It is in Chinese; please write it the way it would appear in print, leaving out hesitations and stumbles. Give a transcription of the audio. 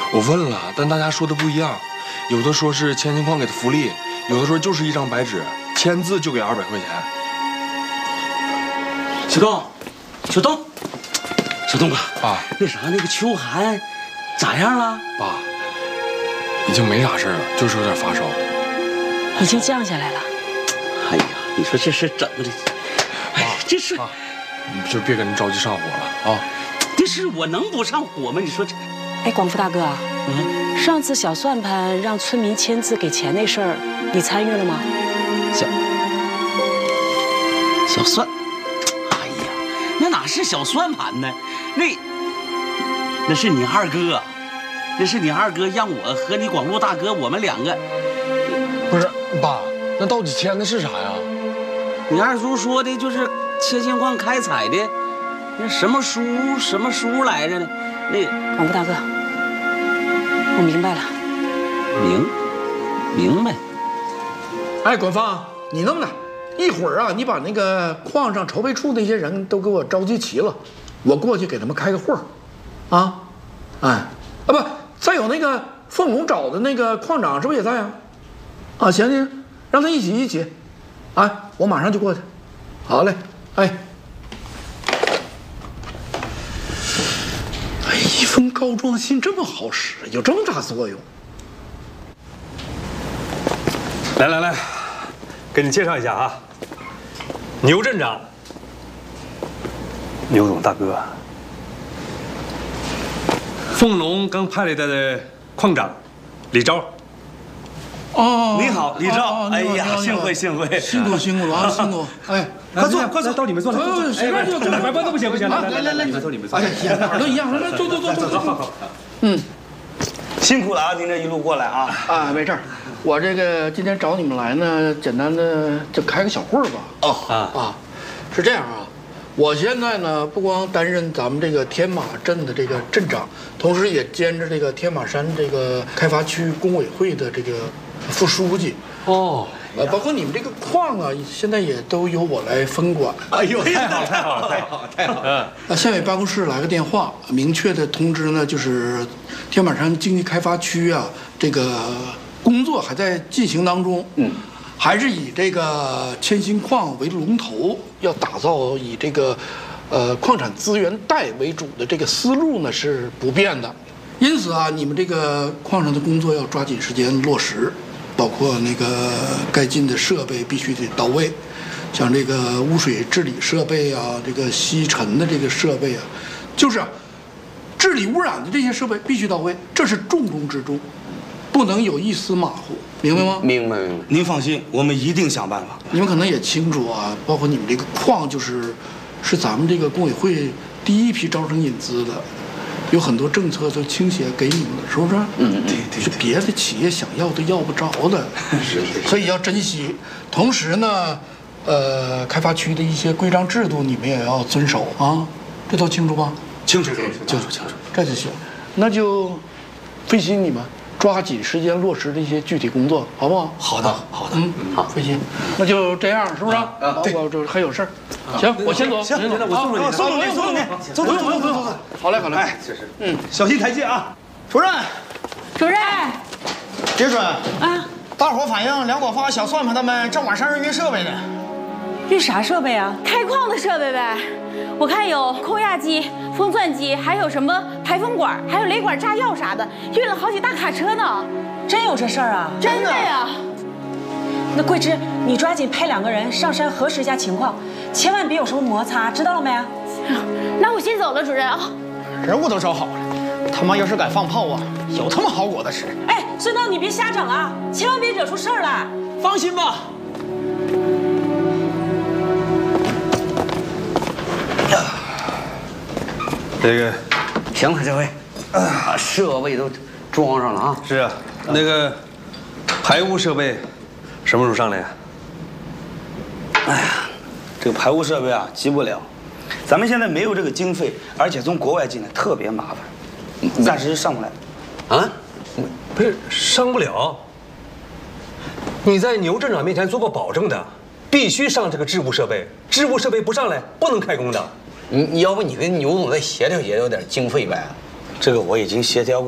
我问了，但大家说的不一样，有的说是千金矿给的福利，有的说就是一张白纸，签字就给200块钱。 小东，小东，小东啊， 爸， 那啥，那个秋寒咋样了？ 爸，已经没啥事了，就是有点发烧。 已经降下来了。 哎呀，你说这事整的，哎，这事， 你就别跟人着急上火了啊！ 这事我能不上火吗？你说这， 哎，广福大哥啊，上次小算盘让村民签字给钱那事儿，你参与了吗？ 小算，哎呀，那哪是小算盘呢？那是你二哥，那是你二哥让我和你广禄大哥我们两个。 不是爸，那到底签的是啥呀？ 你二叔说的就是千金矿开采的，那什么书来着呢？那广福大哥，我明白了。 明白。 哎，管芳，你弄的，一会儿啊，你把那个矿上筹备处那些人都给我召集齐了，我过去给他们开个会儿，啊，哎，啊不，再有那个凤龙找的那个矿长是不是也在啊？啊，行，让他一起，哎，我马上就过去。好嘞，哎，一封告状信这么好使，有这么大作用？ 来，给你介绍一下啊，牛镇长，牛总大哥，凤龙刚派来的矿长李钊。 哦， 你好，李钊。 哎呀，幸会，辛苦了啊，辛苦！哎， 快坐，到你们坐来。 随便坐， 不行， 来， 你们坐。 哎呀，哪儿都一样，来，坐。 好。 辛苦了啊，您这一路过来啊。 啊，没事儿，我这个今天找你们来呢，简单的就开个小会儿吧。哦，是这样啊，我现在呢不光担任咱们这个天马镇的这个镇长，同时也兼着这个天马山这个开发区工委会的这个副书记。 哦， 包括你们这个矿啊，现在也都由我来分管。 哎呦，太好了！ 县委办公室来个电话，明确的通知呢，就是天马山经济开发区啊，这个工作还在进行当中。还是以这个千辛矿为龙头，要打造以这个矿产资源带为主的这个思路呢是不变的。因此啊，你们这个矿上的工作要抓紧时间落实，包括那个该进的设备必须得到位，像这个污水治理设备啊，这个吸尘的这个设备啊，就是治理污染的这些设备必须到位，这是重中之重，不能有一丝马虎，明白吗？ 明白。您放心，我们一定想办法。 你们可能也清楚啊，包括你们这个矿是咱们这个工委会第一批招生引资的。有很多政策都倾斜给你们了，是不是？对，是别的企业想要都要不着的，所以要珍惜。同时呢，开发区的一些规章制度你们也要遵守啊，这都清楚吧？ 清楚， 这就行。那就费心你们抓紧时间落实这些具体工作，好不好？ 好的。 好，费心。那就这样，是不是？对，我这还有事儿。行，我先走。 行，我送你。走。 好嘞。 哎，小心台阶啊！主任， 支准啊， 大伙反映梁国发、小算盘他们正往山上运设备呢。 运啥设备啊？ 开矿的设备呗，我看有扣压机、封钻机，还有什么排风管，还有雷管炸药啥的，运了好几大卡车呢。 真有这事儿啊？ 真的呀。 那桂枝，你抓紧派2个人上山核实一下情况，千万别有什么摩擦，知道了没？ 那我先走了，主任啊。 人物都找好了，他妈要是敢放炮啊，有他妈好果子吃。 哎，孙道你别瞎整啊，千万别惹出事儿来。 放心吧。 这个行了，这回设备都装上了啊。 是啊，那个排污设备什么时候上来呀？ 哎呀，这个排污设备啊，急不了。咱们现在没有这个经费，而且从国外进来特别麻烦，暂时上不来。 啊？不是上不了。你在牛镇长面前做过保证的，必须上这个置物设备，置物设备不上来不能开工的。 你要不你跟牛总再协调点经费呗？ 这个我已经协调过。